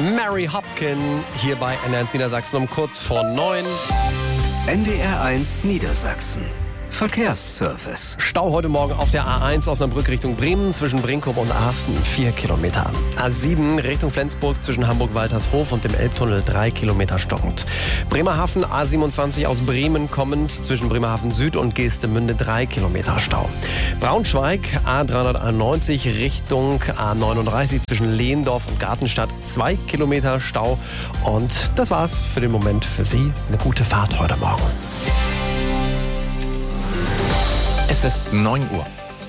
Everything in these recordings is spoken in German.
Mary Hopkin hier bei NDR1 Niedersachsen um kurz vor 9. NDR1 Niedersachsen. Verkehrsservice. Stau heute Morgen auf der A1 Osnabrück Richtung Bremen zwischen Brinkum und Arsten 4 Kilometer. A7 Richtung Flensburg zwischen Hamburg-Waltershof und dem Elbtunnel 3 Kilometer stockend. Bremerhaven A27 aus Bremen kommend zwischen Bremerhaven Süd und Geestemünde 3 Kilometer Stau. Braunschweig A391 Richtung A39 zwischen Lehndorf und Gartenstadt 2 Kilometer Stau. Und das war's für den Moment für Sie. Eine gute Fahrt heute Morgen. Es ist 9 Uhr.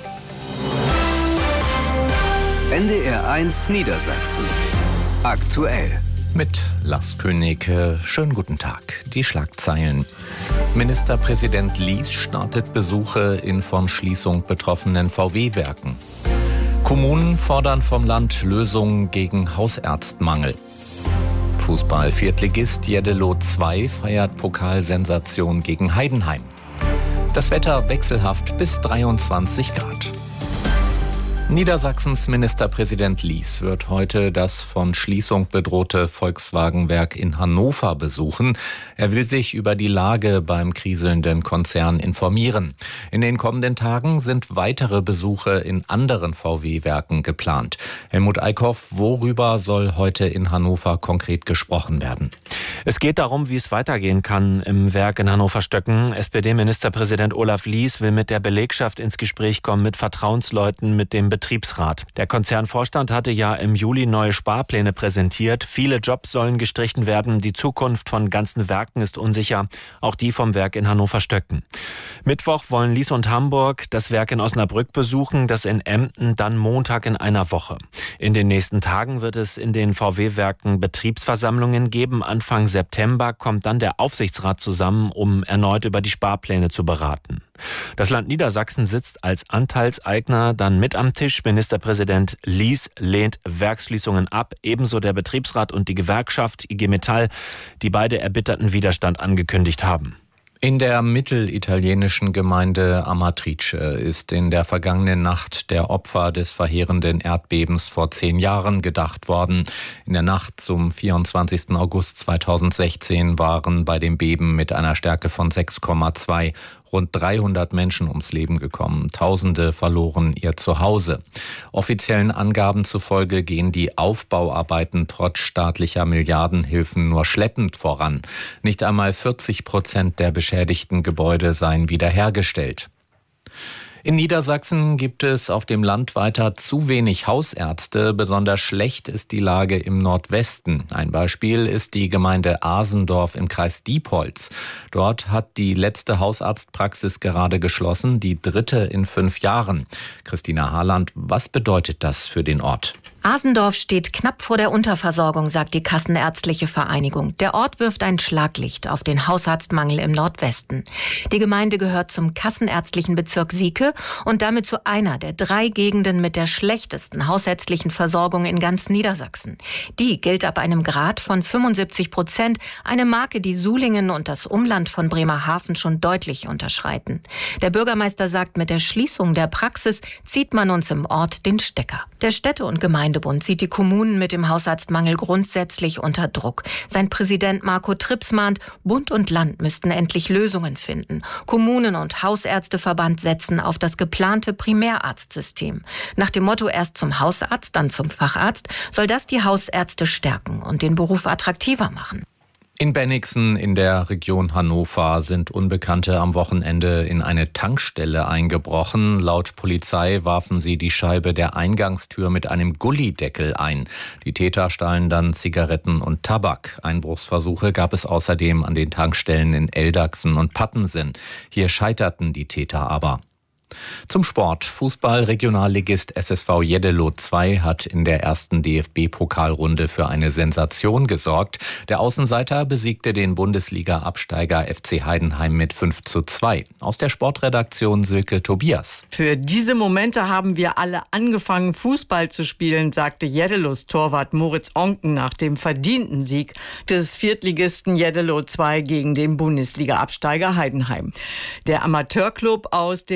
NDR1 Niedersachsen. Aktuell. Mit Lars Königke. Schönen guten Tag. Die Schlagzeilen. Ministerpräsident Lies startet Besuche in von Schließung betroffenen VW-Werken. Kommunen fordern vom Land Lösungen gegen Hausärztmangel. Fußball-Viertligist Jeddelo 2 feiert Pokalsensation gegen Heidenheim. Das Wetter wechselhaft bis 23 Grad. Niedersachsens Ministerpräsident Lies wird heute das von Schließung bedrohte Volkswagen-Werk in Hannover besuchen. Er will sich über die Lage beim kriselnden Konzern informieren. In den kommenden Tagen sind weitere Besuche in anderen VW-Werken geplant. Helmut Eickhoff, worüber soll heute in Hannover konkret gesprochen werden? Es geht darum, wie es weitergehen kann im Werk in Hannover-Stöcken. SPD-Ministerpräsident Olaf Lies will mit der Belegschaft ins Gespräch kommen, mit Vertrauensleuten, mit dem Betriebsrat. Der Konzernvorstand hatte ja im Juli neue Sparpläne präsentiert. Viele Jobs sollen gestrichen werden. Die Zukunft von ganzen Werken ist unsicher. Auch die vom Werk in Hannover-Stöcken. Mittwoch wollen Lies und Hamburg das Werk in Osnabrück besuchen, das in Emden dann Montag in einer Woche. In den nächsten Tagen wird es in den VW-Werken Betriebsversammlungen geben. Anfang September kommt dann der Aufsichtsrat zusammen, um erneut über die Sparpläne zu beraten. Das Land Niedersachsen sitzt als Anteilseigner dann mit am Tisch. Ministerpräsident Lies lehnt Werksschließungen ab, ebenso der Betriebsrat und die Gewerkschaft IG Metall, die beide erbitterten Widerstand angekündigt haben. In der mittelitalienischen Gemeinde Amatrice ist in der vergangenen Nacht der Opfer des verheerenden Erdbebens vor 10 Jahren gedacht worden. In der Nacht zum 24. August 2016 waren bei dem Beben mit einer Stärke von 6,2 rund 300 Menschen ums Leben gekommen. Tausende verloren ihr Zuhause. Offiziellen Angaben zufolge gehen die Aufbauarbeiten trotz staatlicher Milliardenhilfen nur schleppend voran. Nicht einmal 40% der beschädigten Gebäude seien wiederhergestellt. In Niedersachsen gibt es auf dem Land weiter zu wenig Hausärzte. Besonders schlecht ist die Lage im Nordwesten. Ein Beispiel ist die Gemeinde Asendorf im Kreis Diepholz. Dort hat die letzte Hausarztpraxis gerade geschlossen, die dritte in 5 Jahren. Christina Harland, was bedeutet das für den Ort? Asendorf steht knapp vor der Unterversorgung, sagt die Kassenärztliche Vereinigung. Der Ort wirft ein Schlaglicht auf den Hausarztmangel im Nordwesten. Die Gemeinde gehört zum kassenärztlichen Bezirk Sieke und damit zu einer der 3 Gegenden mit der schlechtesten hausärztlichen Versorgung in ganz Niedersachsen. Die gilt ab einem Grad von 75%, eine Marke, die Sulingen und das Umland von Bremerhaven schon deutlich unterschreiten. Der Bürgermeister sagt, mit der Schließung der Praxis zieht man uns im Ort den Stecker. Der Städte- und Gemeindebund sieht die Kommunen mit dem Hausarztmangel grundsätzlich unter Druck. Sein Präsident Marco Trips mahnt, Bund und Land müssten endlich Lösungen finden. Kommunen und Hausärzteverband setzen auf das geplante Primärarztsystem. Nach dem Motto erst zum Hausarzt, dann zum Facharzt, soll das die Hausärzte stärken und den Beruf attraktiver machen. In Bennigsen in der Region Hannover sind Unbekannte am Wochenende in eine Tankstelle eingebrochen. Laut Polizei warfen sie die Scheibe der Eingangstür mit einem Gullideckel ein. Die Täter stahlen dann Zigaretten und Tabak. Einbruchsversuche gab es außerdem an den Tankstellen in Eldachsen und Pattensen. Hier scheiterten die Täter aber. Zum Sport. Fußball-Regionalligist SSV Jeddelo 2 hat in der ersten DFB-Pokalrunde für eine Sensation gesorgt. Der Außenseiter besiegte den Bundesliga-Absteiger FC Heidenheim mit 5:2. Aus der Sportredaktion Silke Tobias. Für diese Momente haben wir alle angefangen, Fußball zu spielen, sagte Jeddelos Torwart Moritz Onken nach dem verdienten Sieg des Viertligisten Jeddelo 2 gegen den Bundesliga-Absteiger Heidenheim. Der Amateurclub aus dem Ammerland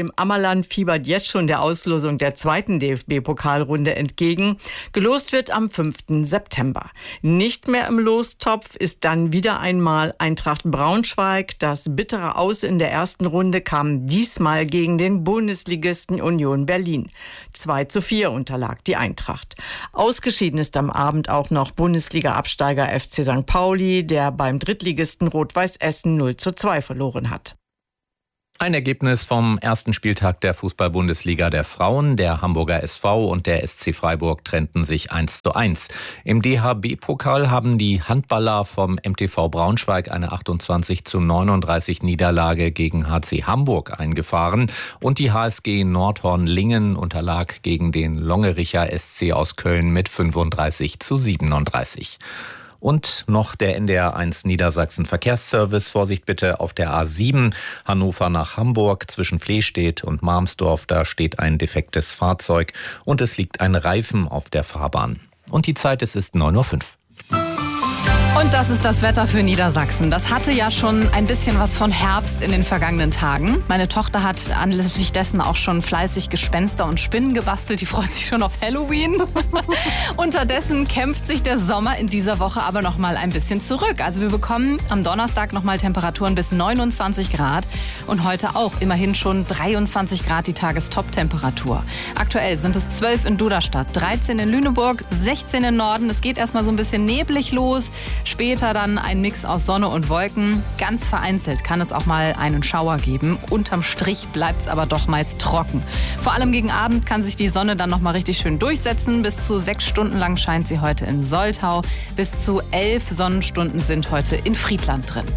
Saarland fiebert jetzt schon der Auslosung der zweiten DFB-Pokalrunde entgegen. Gelost wird am 5. September. Nicht mehr im Lostopf ist dann wieder einmal Eintracht Braunschweig. Das bittere Aus in der ersten Runde kam diesmal gegen den Bundesligisten Union Berlin. 2:4 unterlag die Eintracht. Ausgeschieden ist am Abend auch noch Bundesliga-Absteiger FC St. Pauli, der beim Drittligisten Rot-Weiß Essen 0:2 verloren hat. Ein Ergebnis vom ersten Spieltag der Fußball-Bundesliga der Frauen. Der Hamburger SV und der SC Freiburg trennten sich 1:1. Im DHB-Pokal haben die Handballer vom MTV Braunschweig eine 28:39 Niederlage gegen HC Hamburg eingefahren. Und die HSG Nordhorn-Lingen unterlag gegen den Longericher SC aus Köln mit 35:37. Und noch der NDR1 Niedersachsen Verkehrsservice. Vorsicht bitte auf der A7 Hannover nach Hamburg zwischen Flehstedt und Marmsdorf. Da steht ein defektes Fahrzeug und es liegt ein Reifen auf der Fahrbahn. Und die Zeit, es ist 9:05 Uhr. Und das ist das Wetter für Niedersachsen. Das hatte ja schon ein bisschen was von Herbst in den vergangenen Tagen. Meine Tochter hat anlässlich dessen auch schon fleißig Gespenster und Spinnen gebastelt. Die freut sich schon auf Halloween. Unterdessen kämpft sich der Sommer in dieser Woche aber noch mal ein bisschen zurück. Also wir bekommen am Donnerstag noch mal Temperaturen bis 29 Grad. Und heute auch immerhin schon 23 Grad die Tagestop-Temperatur. Aktuell sind es 12 in Duderstadt, 13 in Lüneburg, 16 im Norden. Es geht erstmal so ein bisschen neblig los. Später dann ein Mix aus Sonne und Wolken. Ganz vereinzelt kann es auch mal einen Schauer geben. Unterm Strich bleibt es aber doch meist trocken. Vor allem gegen Abend kann sich die Sonne dann noch mal richtig schön durchsetzen. Bis zu 6 Stunden lang scheint sie heute in Soltau. Bis zu 11 Sonnenstunden sind heute in Friedland drin.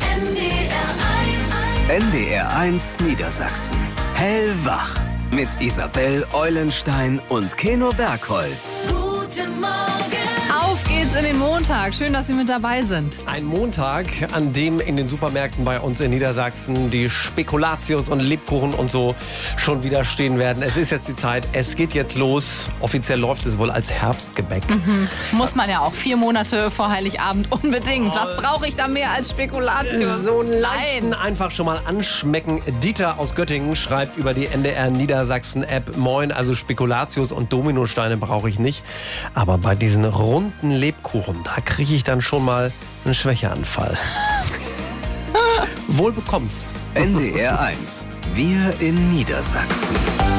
NDR1 Niedersachsen. Hellwach. Mit Isabel Eulenstein und Keno Bergholz. Guten Morgen. Auf geht's in den Montag. Schön, dass Sie mit dabei sind. Ein Montag, an dem in den Supermärkten bei uns in Niedersachsen die Spekulatius und Lebkuchen und so schon wieder stehen werden. Es ist jetzt die Zeit, es geht jetzt los. Offiziell läuft es wohl als Herbstgebäck. Muss man ja auch 4 Monate vor Heiligabend unbedingt. Was brauche ich da mehr als Spekulatius? So einen leichten einfach schon mal anschmecken. Dieter aus Göttingen schreibt über die NDR Niedersachsen App: Moin, also Spekulatius und Dominosteine brauche ich nicht. Aber bei diesen runden Lebkuchen, da kriege ich dann schon mal einen Schwächeanfall. Wohl bekomm's. NDR1. Wir in Niedersachsen.